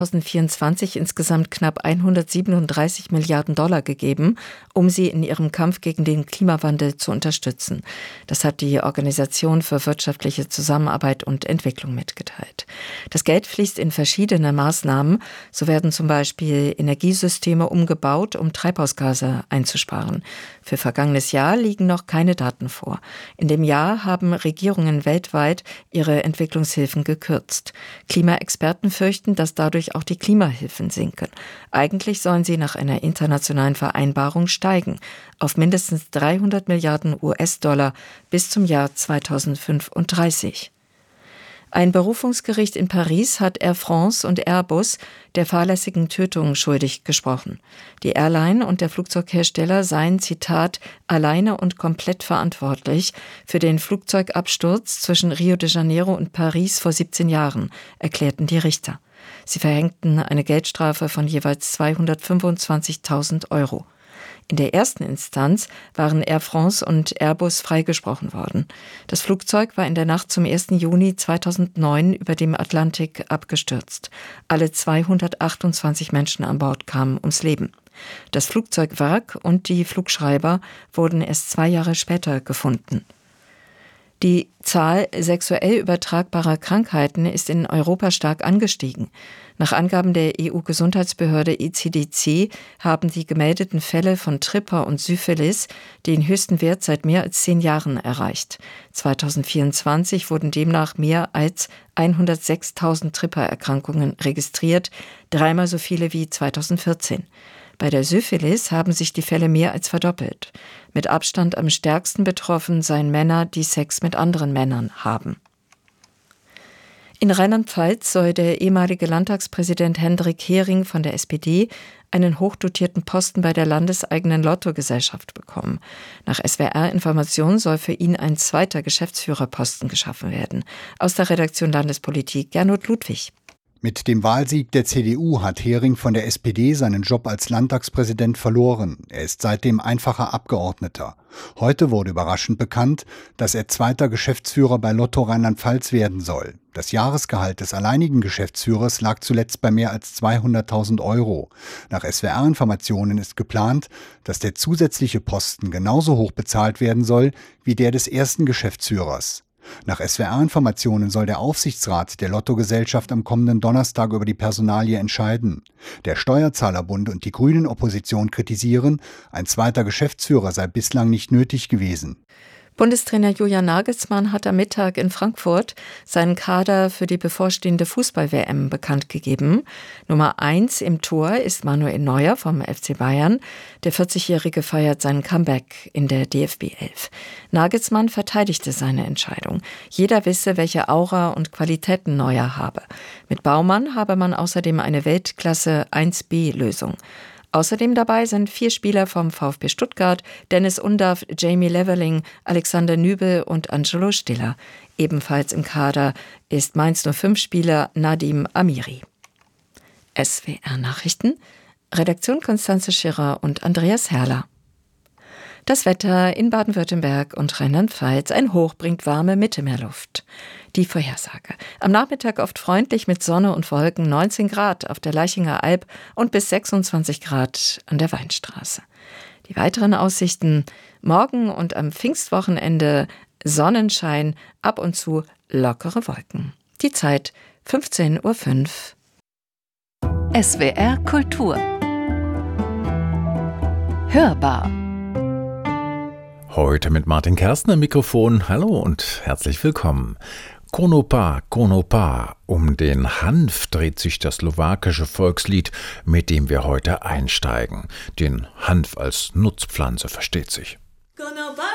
2024 insgesamt knapp 137 Milliarden Dollar gegeben, um sie in ihrem Kampf gegen den Klimawandel zu unterstützen. Das hat die Organisation für wirtschaftliche Zusammenarbeit und Entwicklung mitgeteilt. Das Geld fließt in verschiedene Maßnahmen. So werden zum Beispiel Energiesysteme umgebaut, um Treibhausgase einzusparen. Für vergangenes Jahr liegen noch keine Daten vor. In dem Jahr haben Regierungen weltweit ihre Entwicklungshilfen gekürzt. Klimaexperten fürchten, dass dadurch auch die Klimahilfen sinken. Eigentlich sollen sie nach einer internationalen Vereinbarung steigen auf mindestens 300 Milliarden US-Dollar bis zum Jahr 2035. Ein Berufungsgericht in Paris hat Air France und Airbus der fahrlässigen Tötung schuldig gesprochen. Die Airline und der Flugzeughersteller seien, Zitat, alleine und komplett verantwortlich für den Flugzeugabsturz zwischen Rio de Janeiro und Paris vor 17 Jahren, erklärten die Richter. Sie verhängten eine Geldstrafe von jeweils 225.000 Euro. In der ersten Instanz waren Air France und Airbus freigesprochen worden. Das Flugzeug war in der Nacht zum 1. Juni 2009 über dem Atlantik abgestürzt. Alle 228 Menschen an Bord kamen ums Leben. Das Flugzeugwrack und die Flugschreiber wurden erst 2 Jahre später gefunden. Die Zahl sexuell übertragbarer Krankheiten ist in Europa stark angestiegen. Nach Angaben der EU-Gesundheitsbehörde ECDC haben die gemeldeten Fälle von Tripper und Syphilis den höchsten Wert seit mehr als 10 Jahren erreicht. 2024 wurden demnach mehr als 106.000 Tripper-Erkrankungen registriert, 3-mal so viele wie 2014. Bei der Syphilis haben sich die Fälle mehr als verdoppelt. Mit Abstand am stärksten betroffen seien Männer, die Sex mit anderen Männern haben. In Rheinland-Pfalz soll der ehemalige Landtagspräsident Hendrik Hering von der SPD einen hochdotierten Posten bei der landeseigenen Lottogesellschaft bekommen. Nach SWR-Informationen soll für ihn ein zweiter Geschäftsführerposten geschaffen werden. Aus der Redaktion Landespolitik Gernot Ludwig. Mit dem Wahlsieg der CDU hat Hering von der SPD seinen Job als Landtagspräsident verloren. Er ist seitdem einfacher Abgeordneter. Heute wurde überraschend bekannt, dass er zweiter Geschäftsführer bei Lotto Rheinland-Pfalz werden soll. Das Jahresgehalt des alleinigen Geschäftsführers lag zuletzt bei mehr als 200.000 Euro. Nach SWR-Informationen ist geplant, dass der zusätzliche Posten genauso hoch bezahlt werden soll wie der des ersten Geschäftsführers. Nach SWR-Informationen soll der Aufsichtsrat der Lottogesellschaft am kommenden Donnerstag über die Personalie entscheiden. Der Steuerzahlerbund und die Grünen-Opposition kritisieren, ein zweiter Geschäftsführer sei bislang nicht nötig gewesen. Bundestrainer Julian Nagelsmann hat am Mittag in Frankfurt seinen Kader für die bevorstehende Fußball-WM bekannt gegeben. Nummer 1 im Tor ist Manuel Neuer vom FC Bayern. Der 40-Jährige feiert seinen Comeback in der DFB 11. Nagelsmann verteidigte seine Entscheidung. Jeder wisse, welche Aura und Qualitäten Neuer habe. Mit Baumann habe man außerdem eine Weltklasse 1B-Lösung. Außerdem dabei sind 4 Spieler vom VfB Stuttgart, Dennis Undaff, Jamie Leveling, Alexander Nübel und Angelo Stiller. Ebenfalls im Kader ist Mainz 05-Spieler Nadim Amiri. SWR Nachrichten, Redaktion Konstanze Schirrer und Andreas Herrler. Das Wetter in Baden-Württemberg und Rheinland-Pfalz. Ein Hoch bringt warme Mittelmeerluft. Die Vorhersage. Am Nachmittag oft freundlich mit Sonne und Wolken, 19 Grad auf der Leichinger Alb und bis 26 Grad an der Weinstraße. Die weiteren Aussichten: morgen und am Pfingstwochenende Sonnenschein, ab und zu lockere Wolken. Die Zeit 15:05 Uhr. SWR Kultur. Hörbar. Heute mit Martin Kersten am Mikrofon. Hallo und herzlich willkommen. Konopa, Konopa. Um den Hanf dreht sich das slowakische Volkslied, mit dem wir heute einsteigen. Den Hanf als Nutzpflanze, versteht sich.